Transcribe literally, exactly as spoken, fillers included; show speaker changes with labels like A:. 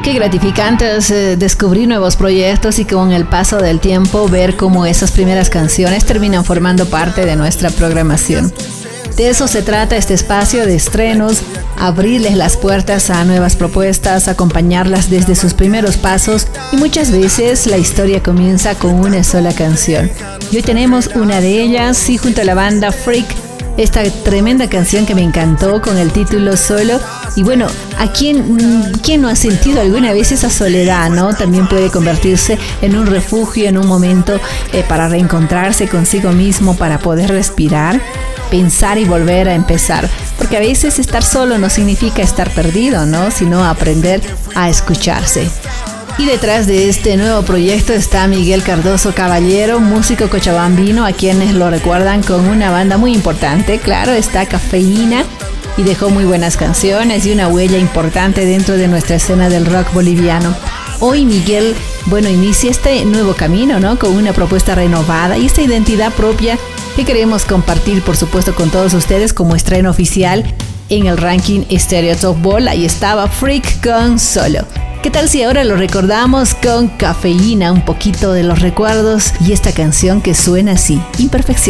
A: Qué gratificante es eh, descubrir nuevos proyectos y con el paso del tiempo ver cómo esas primeras canciones terminan formando parte de nuestra programación. De eso se trata este espacio de estrenos, abrirles las puertas a nuevas propuestas, acompañarlas desde sus primeros pasos y muchas veces la historia comienza con una sola canción. Y hoy tenemos una de ellas y junto a la banda Freak, esta tremenda canción que me encantó con el título Solo. Y bueno, ¿a quién, quién no ha sentido alguna vez esa soledad, no? También puede convertirse en un refugio, en un momento eh, para reencontrarse consigo mismo, para poder respirar, pensar y volver a empezar. Porque a veces estar solo no significa estar perdido, ¿no? Sino aprender a escucharse. Y detrás de este nuevo proyecto está Miguel Cardoso Caballero, músico cochabambino, a quienes lo recuerdan con una banda muy importante. Claro, está Cafeína, y dejó muy buenas canciones y una huella importante dentro de nuestra escena del rock boliviano. Hoy Miguel, bueno, inicia este nuevo camino, ¿no? Con una propuesta renovada y esta identidad propia que queremos compartir, por supuesto, con todos ustedes como estreno oficial en el ranking Stereo Top Ball. Ahí estaba Freak con Solo. ¿Qué tal si ahora lo recordamos con Cafeína, un poquito de los recuerdos y esta canción que suena así, Imperfección?